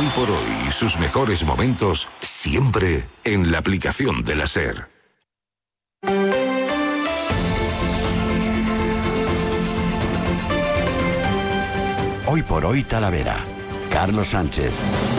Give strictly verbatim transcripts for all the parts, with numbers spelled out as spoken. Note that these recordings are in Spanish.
Hoy por hoy y sus mejores momentos siempre en la aplicación de la SER. Hoy por hoy Talavera. Carlos Sánchez.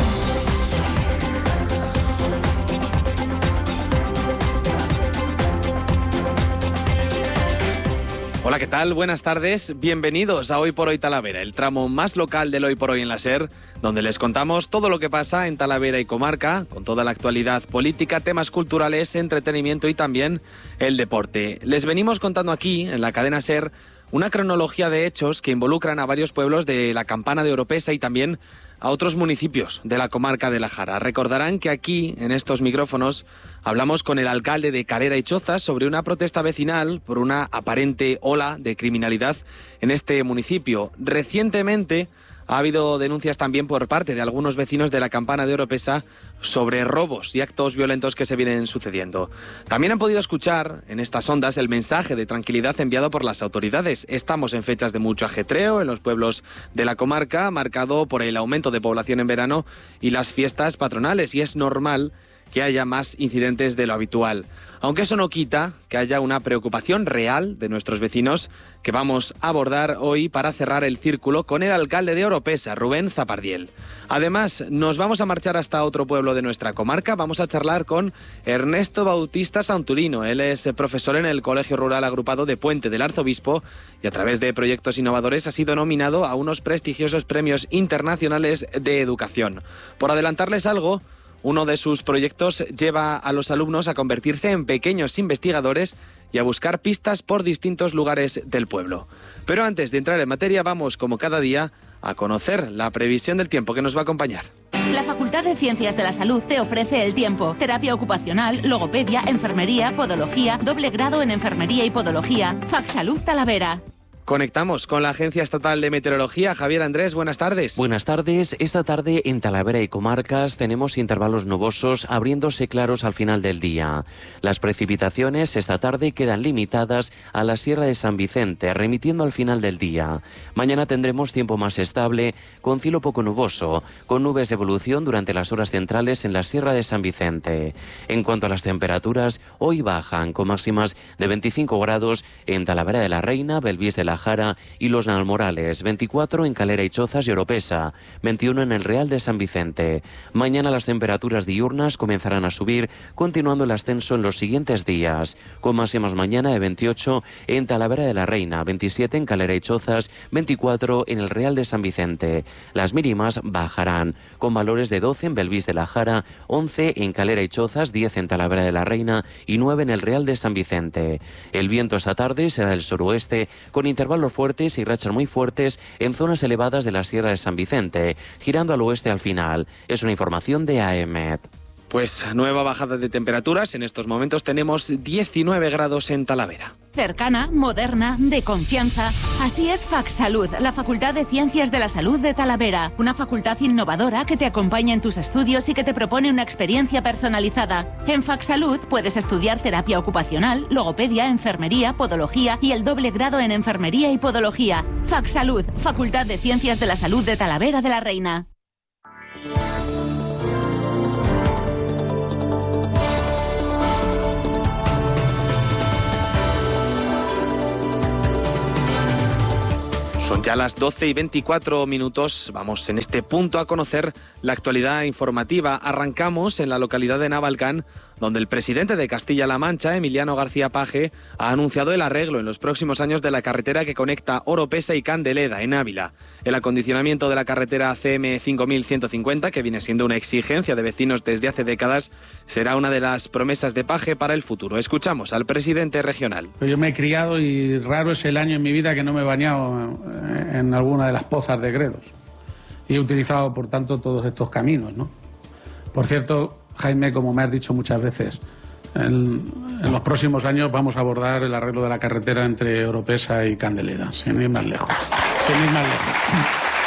Hola, ¿qué tal? Buenas tardes. Bienvenidos a Hoy por Hoy Talavera, el tramo más local del Hoy por Hoy en la SER, donde les contamos todo lo que pasa en Talavera y comarca, con toda la actualidad política, temas culturales, entretenimiento y también el deporte. Les venimos contando aquí, en la cadena SER, una cronología de hechos que involucran a varios pueblos de la Campana de Oropesa y también a otros municipios de la comarca de La Jara. Recordarán que aquí, en estos micrófonos, hablamos con el alcalde de Calera y Chozas sobre una protesta vecinal por una aparente ola de criminalidad en este municipio. Recientemente ha habido denuncias también por parte de algunos vecinos de la Campana de Oropesa sobre robos y actos violentos que se vienen sucediendo. También han podido escuchar en estas ondas el mensaje de tranquilidad enviado por las autoridades. Estamos en fechas de mucho ajetreo en los pueblos de la comarca, marcado por el aumento de población en verano y las fiestas patronales, y es normal que haya más incidentes de lo habitual. Aunque eso no quita que haya una preocupación real de nuestros vecinos que vamos a abordar hoy para cerrar el círculo con el alcalde de Oropesa, Rubén Zapardiel. Además, nos vamos a marchar hasta otro pueblo de nuestra comarca. Vamos a charlar con Ernesto Bautista Santulino. Él es profesor en el Colegio Rural Agrupado de Puente del Arzobispo y a través de proyectos innovadores ha sido nominado a unos prestigiosos premios internacionales de educación. Por adelantarles algo, uno de sus proyectos lleva a los alumnos a convertirse en pequeños investigadores y a buscar pistas por distintos lugares del pueblo. Pero antes de entrar en materia, vamos, como cada día, a conocer la previsión del tiempo que nos va a acompañar. La Facultad de Ciencias de la Salud te ofrece el tiempo. Terapia ocupacional, logopedia, enfermería, podología, doble grado en enfermería y podología. FacSalud Talavera. Conectamos con la Agencia Estatal de Meteorología. Javier Andrés, buenas tardes. Buenas tardes. Esta tarde en Talavera y comarcas tenemos intervalos nubosos abriéndose claros al final del día. Las precipitaciones esta tarde quedan limitadas a la Sierra de San Vicente, remitiendo al final del día. Mañana tendremos tiempo más estable, con cielo poco nuboso, con nubes de evolución durante las horas centrales en la Sierra de San Vicente. En cuanto a las temperaturas, hoy bajan con máximas de veinticinco grados en Talavera de la Reina, Belvís de la Jara y Los Nalmorales, veinticuatro en Calera y Chozas y Oropesa, veintiuno en el Real de San Vicente. Mañana las temperaturas diurnas comenzarán a subir, continuando el ascenso en los siguientes días, con máximas mañana de veintiocho en Talavera de la Reina, veintisiete en Calera y Chozas, veinticuatro en el Real de San Vicente. Las mínimas bajarán, con valores de doce en Belvís de la Jara, once en Calera y Chozas, diez en Talavera de la Reina y nueve en el Real de San Vicente. El viento esta tarde será del suroeste, con intervalos fuertes y rachas muy fuertes en zonas elevadas de la Sierra de San Vicente, girando al oeste al final. Es una información de A E M E T. Pues nueva bajada de temperaturas. En estos momentos tenemos diecinueve grados en Talavera. Cercana, moderna, de confianza. Así es FacSalud, la Facultad de Ciencias de la Salud de Talavera. Una facultad innovadora que te acompaña en tus estudios y que te propone una experiencia personalizada. En FacSalud puedes estudiar terapia ocupacional, logopedia, enfermería, podología y el doble grado en enfermería y podología. FacSalud, Facultad de Ciencias de la Salud de Talavera de la Reina. Son ya las doce y veinticuatro minutos. Vamos en este punto a conocer la actualidad informativa. Arrancamos en la localidad de Navalcán, donde el presidente de Castilla-La Mancha, Emiliano García Paje, ha anunciado el arreglo en los próximos años de la carretera que conecta Oropesa y Candeleda, en Ávila. El acondicionamiento de la carretera C M cinco mil ciento cincuenta, que viene siendo una exigencia de vecinos desde hace décadas, será una de las promesas de Paje para el futuro. Escuchamos al presidente regional. Yo me he criado y raro es el año en mi vida que no me he bañado en alguna de las pozas de Gredos. Y he utilizado, por tanto, todos estos caminos, ¿no? Por cierto, Jaime, como me has dicho muchas veces, en, en los próximos años vamos a abordar el arreglo de la carretera entre Oropesa y Candeleda, sin ir más lejos. Sin ir más lejos.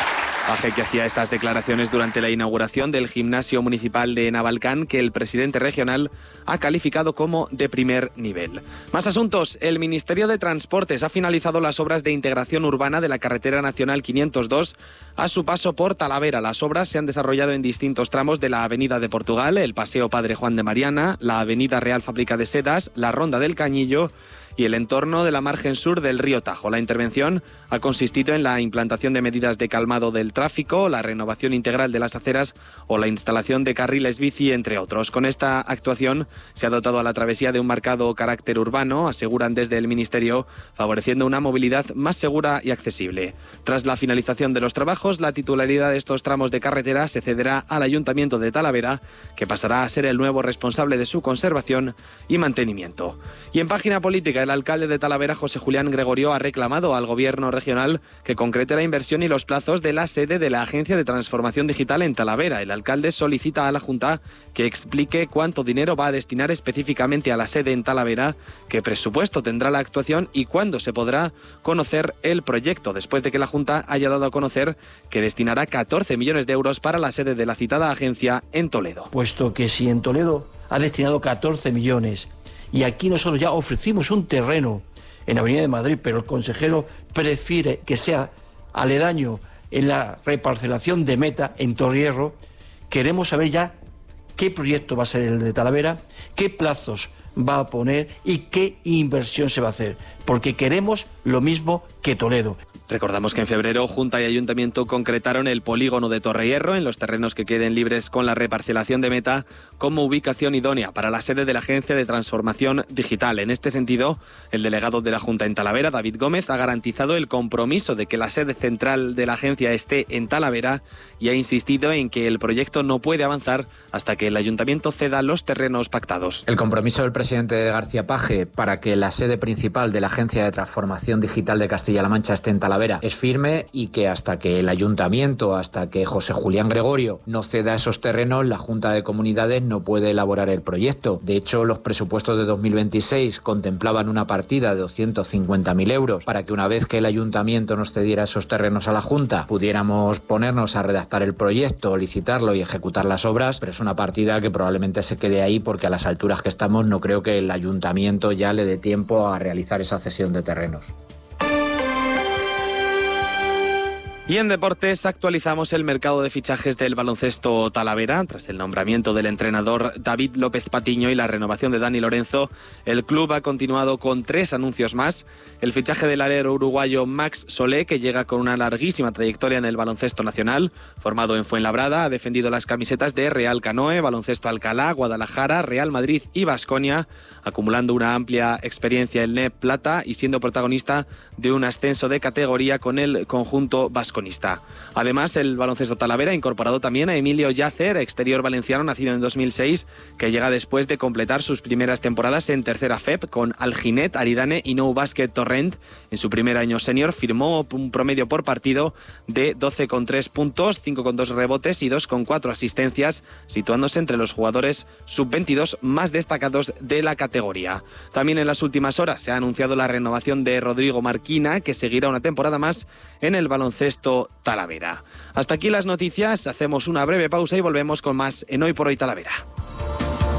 Aje que hacía estas declaraciones durante la inauguración del gimnasio municipal de Navalcán, que el presidente regional ha calificado como de primer nivel. Más asuntos. El Ministerio de Transportes ha finalizado las obras de integración urbana de la carretera nacional quinientos dos a su paso por Talavera. Las obras se han desarrollado en distintos tramos de la Avenida de Portugal, el Paseo Padre Juan de Mariana, la Avenida Real Fábrica de Sedas, la Ronda del Cañillo y el entorno de la margen sur del río Tajo. La intervención ha consistido en la implantación de medidas de calmado del tráfico, la renovación integral de las aceras o la instalación de carriles bici, entre otros. Con esta actuación se ha dotado a la travesía de un marcado carácter urbano, aseguran desde el Ministerio, favoreciendo una movilidad más segura y accesible. Tras la finalización de los trabajos, la titularidad de estos tramos de carretera se cederá al Ayuntamiento de Talavera, que pasará a ser el nuevo responsable de su conservación y mantenimiento. Y en página política, el alcalde de Talavera, José Julián Gregorio, ha reclamado al Gobierno regional que concrete la inversión y los plazos de la sede de la Agencia de Transformación Digital en Talavera. El alcalde solicita a la Junta que explique cuánto dinero va a destinar específicamente a la sede en Talavera, qué presupuesto tendrá la actuación y cuándo se podrá conocer el proyecto, después de que la Junta haya dado a conocer que destinará catorce millones de euros para la sede de la citada agencia en Toledo. Puesto que si en Toledo ha destinado catorce millones y aquí nosotros ya ofrecimos un terreno en Avenida de Madrid, pero el consejero prefiere que sea aledaño en la reparcelación de Meta, en Torrierro, queremos saber ya qué proyecto va a ser el de Talavera, qué plazos va a poner y qué inversión se va a hacer, porque queremos lo mismo que Toledo. Recordamos que en febrero Junta y Ayuntamiento concretaron el polígono de Torrehierro en los terrenos que queden libres con la reparcelación de Meta como ubicación idónea para la sede de la Agencia de Transformación Digital. En este sentido, el delegado de la Junta en Talavera, David Gómez, ha garantizado el compromiso de que la sede central de la agencia esté en Talavera y ha insistido en que el proyecto no puede avanzar hasta que el Ayuntamiento ceda los terrenos pactados. El compromiso del presidente García Page para que la sede principal de la Agencia de Transformación Digital de Castilla-La Mancha esté en Talavera es firme y que hasta que el Ayuntamiento, hasta que José Julián Gregorio no ceda esos terrenos, la Junta de Comunidades no puede elaborar el proyecto. De hecho, los presupuestos de dos mil veintiséis contemplaban una partida de doscientos cincuenta mil euros para que una vez que el Ayuntamiento nos cediera esos terrenos a la Junta, pudiéramos ponernos a redactar el proyecto, licitarlo y ejecutar las obras, pero es una partida que probablemente se quede ahí porque a las alturas que estamos no creo que el Ayuntamiento ya le dé tiempo a realizar esa cesión de terrenos. Y en deportes actualizamos el mercado de fichajes del baloncesto Talavera. Tras el nombramiento del entrenador David López Patiño y la renovación de Dani Lorenzo, el club ha continuado con tres anuncios más. El fichaje del alero uruguayo Max Solé, que llega con una larguísima trayectoria en el baloncesto nacional. Formado en Fuenlabrada, ha defendido las camisetas de Real Canoe, Baloncesto Alcalá, Guadalajara, Real Madrid y Baskonia, acumulando una amplia experiencia en N E P Plata y siendo protagonista de un ascenso de categoría con el conjunto vasconista. Además, el baloncesto Talavera ha incorporado también a Emilio Yacer, exterior valenciano nacido en dos mil seis, que llega después de completar sus primeras temporadas en tercera F E P con Alginet, Aridane y Nou Basket Torrent. En su primer año senior firmó un promedio por partido de doce coma tres puntos, cinco coma dos rebotes y dos coma cuatro asistencias, situándose entre los jugadores sub veintidós más destacados de la categoría. También en las últimas horas se ha anunciado la renovación de Rodrigo Marquina, que seguirá una temporada más en el baloncesto Talavera. Hasta aquí las noticias, hacemos una breve pausa y volvemos con más en Hoy por Hoy Talavera.